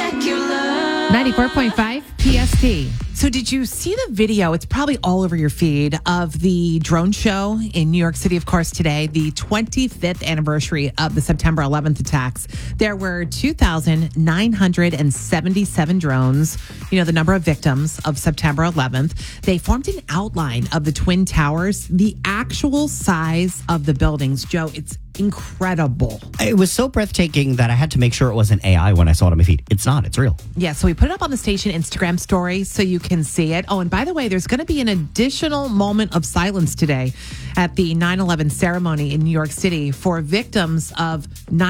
Spectacular. 94.5 PST. So did you see the video? It's probably all over your feed of the drone show in New York City, of course, today, the 25th anniversary of the September 11th attacks. There were 2,977 drones, the number of victims of September 11th. They formed an outline of the Twin Towers, the actual size of the buildings. Joe, it's incredible. It was so breathtaking that I had to make sure it wasn't AI when I saw it on my feed. It's not. It's real. Yeah, so we put it up on the station Instagram story so you can see it. Oh, and by the way, there's going to be an additional moment of silence today at the 9/11 ceremony in New York City for victims of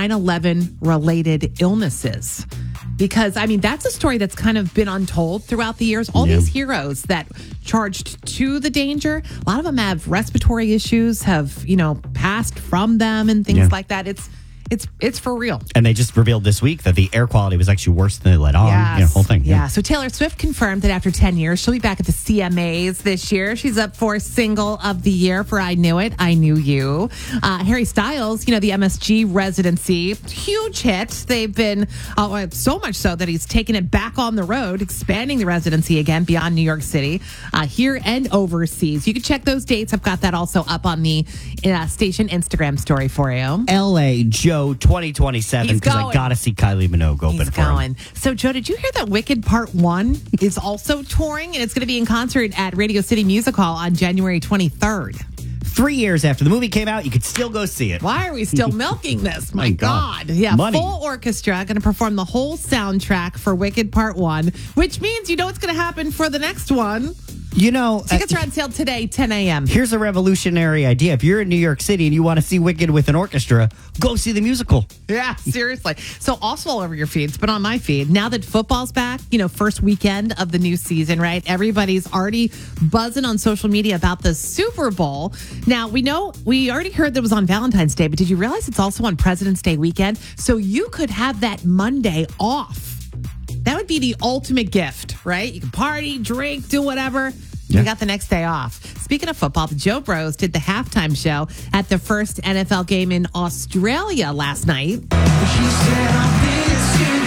9/11 related illnesses. Because, that's a story that's kind of been untold throughout the years. All these heroes that charged to the danger, a lot of them have respiratory issues, have, passed from them and things like that. It's for real. And they just revealed this week that the air quality was actually worse than they let on. Yes. Whole thing. Yeah. So Taylor Swift confirmed that after 10 years, she'll be back at the CMAs this year. She's up for Single of the Year for I Knew It, I Knew You. Harry Styles, the MSG residency, huge hit. They've been, so much so that he's taken it back on the road, expanding the residency again beyond New York City, here and overseas. You can check those dates. I've got that also up on the station Instagram story for you. LA Joe 2027, because I gotta see Kylie Minogue open for him. So, Joe, did you hear that Wicked Part 1 is also touring? And it's going to be in concert at Radio City Music Hall on January 23rd. 3 years after the movie came out, you could still go see it. Why are we still milking this? My God. Yeah, Money. Full orchestra going to perform the whole soundtrack for Wicked Part 1, which means what's going to happen for the next one. Tickets are on sale today, 10 a.m. Here's a revolutionary idea. If you're in New York City and you want to see Wicked with an orchestra, go see the musical. Yeah, seriously. So also all over your feeds, but on my feed, now that football's back, first weekend of the new season, right? Everybody's already buzzing on social media about the Super Bowl. Now, we already heard that it was on Valentine's Day, but did you realize it's also on President's Day weekend? So you could have that Monday off. That would be the ultimate gift, right? You can party, drink, do whatever. You got the next day off. Speaking of football, the Joe Bros did the halftime show at the first NFL game in Australia last night. She said, I've been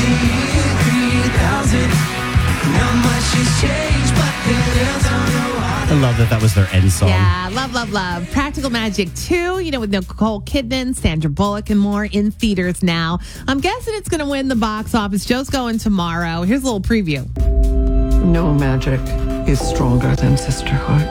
sitting 3,000. Not much has changed, but I love that was their end song. Yeah, love. Practical Magic 2, with Nicole Kidman, Sandra Bullock, and more in theaters now. I'm guessing it's going to win the box office. Joe's going tomorrow. Here's a little preview. No magic is stronger than sisterhood.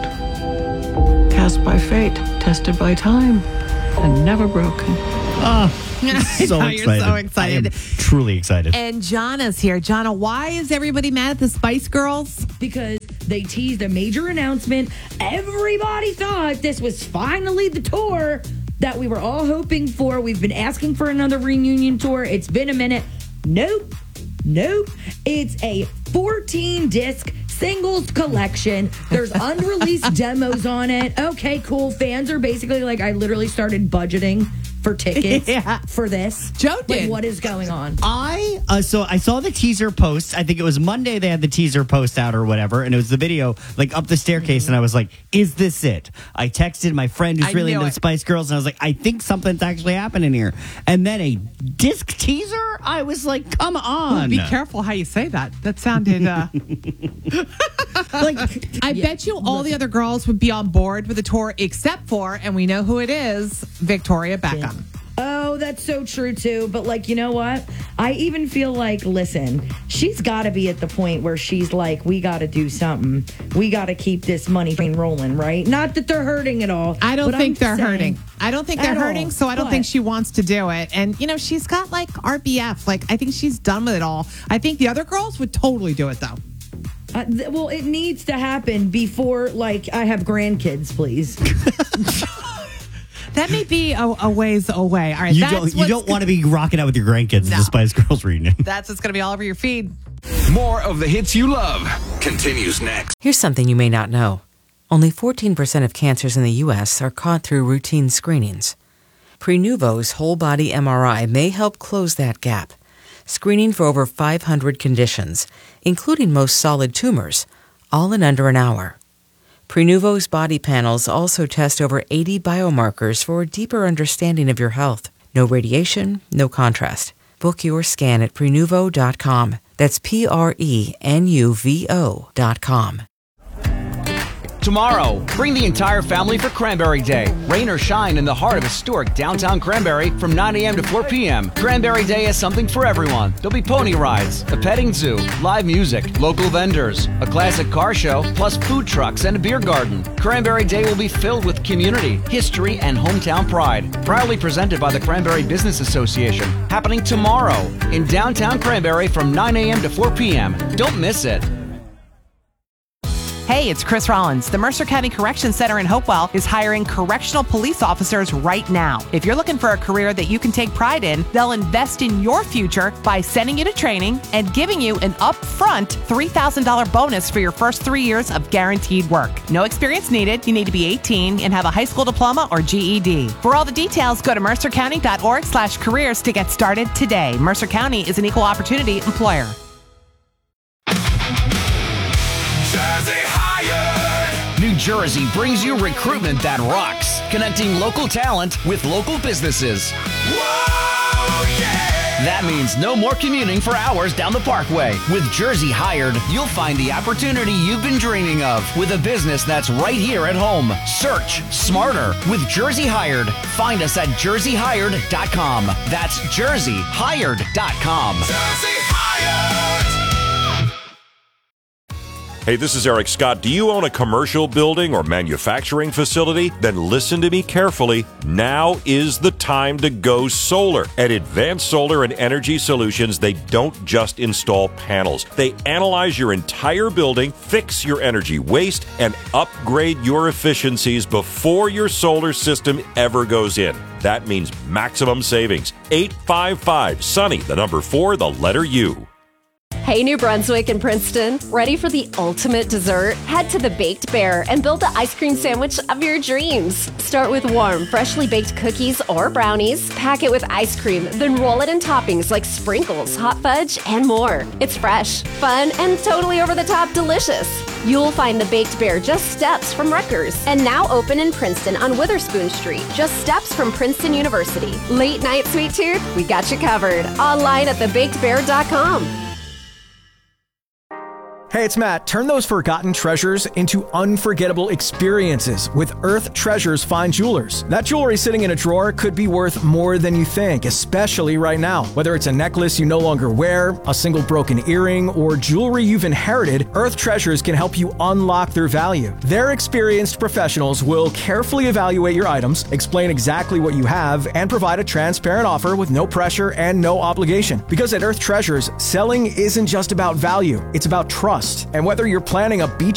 Cast by fate, tested by time, and never broken. You're so excited. I am truly excited. And Jana's here. Jana, why is everybody mad at the Spice Girls? Because they teased a major announcement. Everybody thought this was finally the tour that we were all hoping for. We've been asking for another reunion tour. It's been a minute. Nope. It's a 14-disc singles collection. There's unreleased demos on it. Okay, cool. Fans are basically like, I literally started budgeting for tickets for this. Joe did. What is going on? I saw the teaser post. I think it was Monday they had the teaser post out or whatever, and it was the video up the staircase, and I was like, is this it? I texted my friend who's really into the Spice Girls, and I was like, I think something's actually happening here. And then a disc teaser? I was like, come on. Be careful how you say that. That sounded... I bet you all the other girls would be on board with the tour except for, and we know who it is, Victoria Beckham. Oh, that's so true, too. But, you know what? I even feel like, listen, she's got to be at the point where she's like, we got to do something. We got to keep this money train rolling, right? Not that they're hurting at all. I don't think they're hurting. I don't think they're hurting, so I don't think she wants to do it. And, she's got, RBF. I think she's done with it all. I think the other girls would totally do it, though. Well, it needs to happen before, I have grandkids, please. That may be a ways away. All right, you don't want to be rocking out with your grandkids at the Spice Girls reunion. That's what's going to be all over your feed. More of the hits you love continues next. Here's something you may not know. Only 14% of cancers in the U.S. are caught through routine screenings. Prenuvo's whole-body MRI may help close that gap, screening for over 500 conditions, including most solid tumors, all in under an hour. Prenuvo's body panels also test over 80 biomarkers for a deeper understanding of your health. No radiation, no contrast. Book your scan at Prenuvo.com. That's Prenuvo.com. Tomorrow, bring the entire family for Cranberry Day. Rain or shine in the heart of historic downtown Cranberry from 9 a.m. to 4 p.m. Cranberry Day has something for everyone. There'll be pony rides, a petting zoo, live music, local vendors, a classic car show, plus food trucks and a beer garden. Cranberry Day will be filled with community, history, and hometown pride. Proudly presented by the Cranberry Business Association. Happening tomorrow in downtown Cranberry from 9 a.m. to 4 p.m. Don't miss it. Hey, it's Chris Rollins. The Mercer County Correction Center in Hopewell is hiring correctional police officers right now. If you're looking for a career that you can take pride in, they'll invest in your future by sending you to training and giving you an upfront $3,000 bonus for your first 3 years of guaranteed work. No experience needed. You need to be 18 and have a high school diploma or GED. For all the details, go to mercercounty.org/careers to get started today. Mercer County is an equal opportunity employer. New Jersey brings you recruitment that rocks, connecting local talent with local businesses. Whoa, yeah! That means no more commuting for hours down the Parkway. With Jersey Hired, you'll find the opportunity you've been dreaming of with a business that's right here at home. Search smarter with Jersey Hired. Find us at jerseyhired.com. That's jerseyhired.com. Jersey Hired! Hey, this is Eric Scott. Do you own a commercial building or manufacturing facility? Then listen to me carefully. Now is the time to go solar. At Advanced Solar and Energy Solutions, they don't just install panels. They analyze your entire building, fix your energy waste, and upgrade your efficiencies before your solar system ever goes in. That means maximum savings. 855-SUNNY, the number 4, the letter U. Hey, New Brunswick and Princeton, ready for the ultimate dessert? Head to the Baked Bear and build the ice cream sandwich of your dreams. Start with warm, freshly baked cookies or brownies, pack it with ice cream, then roll it in toppings like sprinkles, hot fudge, and more. It's fresh, fun, and totally over-the-top delicious. You'll find the Baked Bear just steps from Rutgers and now open in Princeton on Witherspoon Street, just steps from Princeton University. Late night sweet tooth? We got you covered. Online at thebakedbear.com. Hey, it's Matt. Turn those forgotten treasures into unforgettable experiences with Earth Treasures Fine Jewelers. That jewelry sitting in a drawer could be worth more than you think, especially right now. Whether it's a necklace you no longer wear, a single broken earring, or jewelry you've inherited, Earth Treasures can help you unlock their value. Their experienced professionals will carefully evaluate your items, explain exactly what you have, and provide a transparent offer with no pressure and no obligation. Because at Earth Treasures, selling isn't just about value, it's about trust. And whether you're planning a beach